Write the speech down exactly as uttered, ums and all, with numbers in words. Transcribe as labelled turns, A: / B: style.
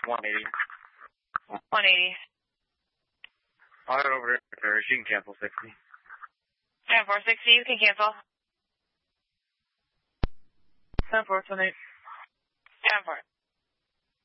A: one eighty.
B: one eighty.
A: I'll head over there. She can cancel sixty.
B: ten four sixty, you can cancel.
A: ten four twenty-eight.
B: ten four.